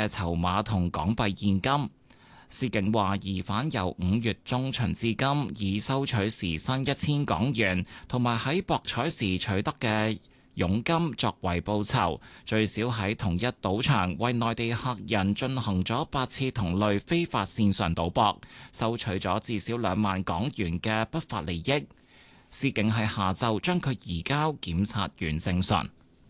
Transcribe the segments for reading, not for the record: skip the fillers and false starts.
嘅籌碼同港幣現金。司警話，疑犯由5月中旬至今，已收取時薪1000港元，同埋喺博彩時取得嘅佣金作為報酬，最少喺同一賭場為內地客人進行咗8次同類非法線上賭博，收取咗至少2萬港元嘅不法利益。司警喺下晝將佢移交檢察院偵訊。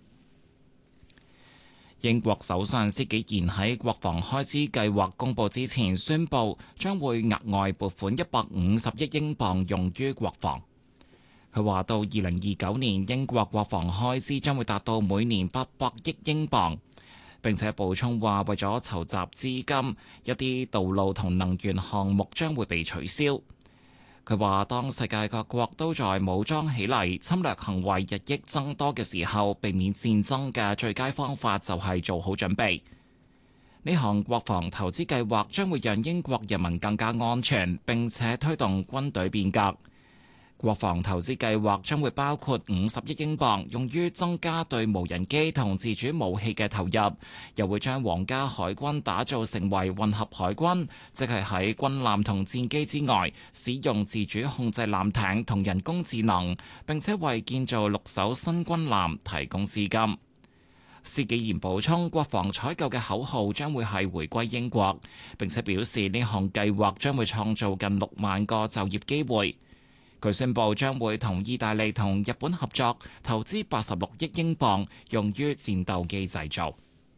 英國首相施紀賢喺國防開支計劃公布之前宣布，將會額外撥款150億英鎊用於國防。佢話到2029年，英國國防開支將會達到每年800億英鎊。並且補充話，為咗籌集資金，一啲道路同能源項目將會被取消。佢話，當世界各國都在武裝起嚟、侵略行為日益增多嘅時候，避免戰爭嘅最佳方法就係做好準備。呢項國防投資計劃將會讓英國人民更加安全，並且推動軍隊變革。國防投資計劃將會包括50億英鎊用於增加對無人機同自主武器嘅投入，又會將皇家海軍打造成為混合海軍，即係喺軍艦同戰機之外，使用自主控制艦艇同人工智能，並且為建造6艘新軍艦提供資金。施紀賢補充，國防採購嘅口號將會係回歸英國，並且表示呢項計劃將會創造近6萬個就業機會。佢宣布將會同意大利同日本合作，投資86億英鎊用於戰鬥機製造。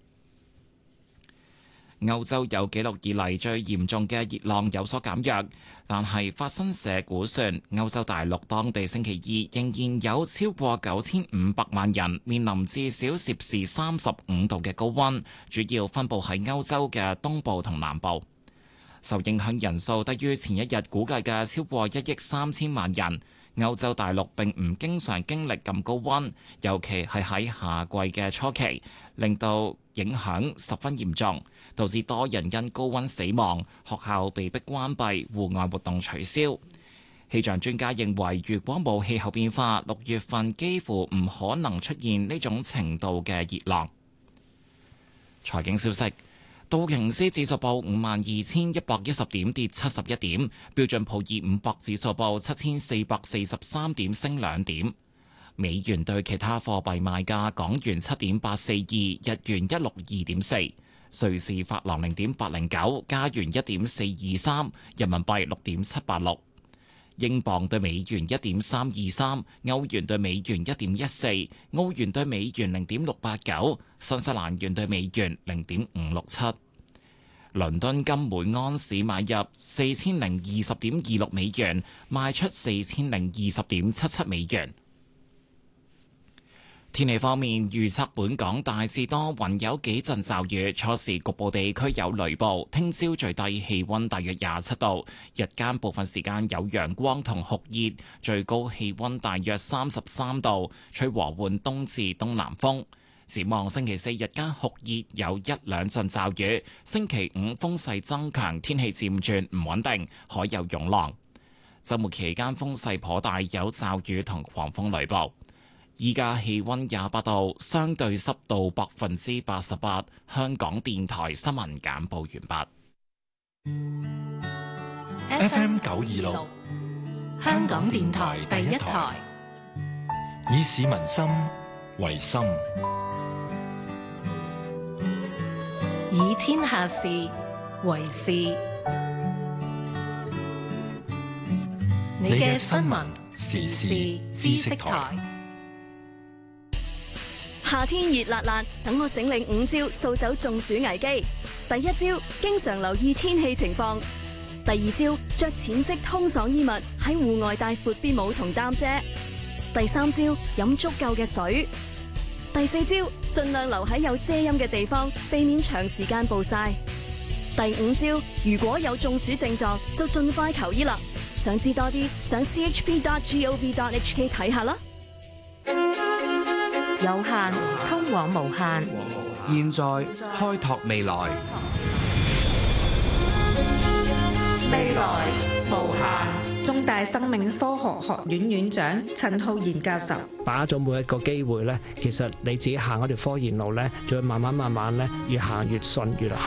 歐洲有紀錄以嚟最嚴重嘅熱浪有所減弱，但係法新社估算，歐洲大陸當地星期二仍然有超過9500萬人面臨至少攝氏35度嘅高溫，主要分佈喺歐洲嘅東部同南部。受影響人數低於前一日估計嘅超過1億3000萬人。歐洲大陸並唔經常經歷咁高溫，尤其係喺夏季嘅初期，令到影響十分嚴重，導致多人因高溫死亡，學校被迫關閉，戶外活動取消。氣象專家認為，如果冇氣候變化，6月份幾乎唔可能出現呢種程度嘅熱浪。財經消息。道瓊斯指數報52,110點，跌71點；標準普爾500指數報7,443點，升2點。美元對其他貨幣賣價：港元7.842，日元162.4，瑞士法郎0.809，加元1.423，人民幣6.786。英鎊對美元1.323，歐元對美元1.14，澳元對美元0.689，新西蘭元對美元0.567。倫敦金每安士買入4020.26美元，賣出4020.77美元。天氣方面，預測本港大致多雲，有幾陣驟雨，初時局部地區有雷暴。聽朝最低氣溫大約27度，日間部分時間有陽光同酷熱，最高氣溫大約33度，吹和緩東至東南風。展望星期四日間酷熱，有1-2陣驟雨。星期五風勢增強，天氣漸轉唔穩定，海有湧浪。週末期間風勢頗大，有驟雨同狂風雷暴。依家氣溫28度，相對濕度88%。香港電台新聞簡報完畢。FM 926，香港電台第一台，以市民心為心， 以天下事為事。你嘅新聞時事知識台。 夏天熱辣辣，等我醒領5招掃走中暑危機。第一招，經常留意天氣情況。第二招，着淺色通爽衣物，喺戶外帶闊啲帽同擔遮。第三招，飲足夠嘅水。第四招，盡量留喺有遮陰嘅地方，避免長時間暴曬。第五招，如果有中暑症狀，就盡快求醫啦。想知多啲，上 chp.gov.hk 睇下啦。 有限通往無限， 現在開拓未來， 未來無限。中大生命科學學院院長陳浩然教授， 把握咗每一個機會咧，其實你自己行嗰條科研路咧，就會慢慢咧，越行越順，越行